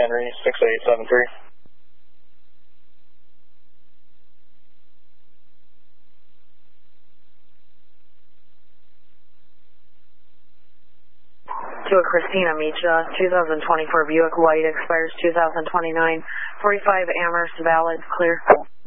Henry 6873. To a Christina Micha, 2024 Buick White, expires 2029, 45 Amherst, valid, clear.